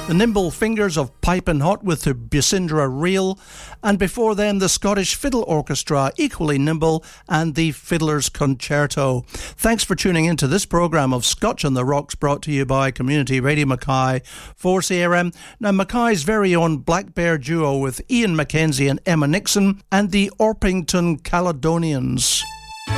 The Nimble Fingers of Pipin' Hot with the Busindra Reel, and before them the Scottish Fiddle Orchestra, equally nimble, and the Fiddler's Concerto. Thanks for tuning into this programme of Scotch on the Rocks, brought to you by Community Radio Mackay 4CRM. Now, Mackay's very own Black Bear duo with Ian Mackenzie and Emma Nixon, and the Orpington Caledonians.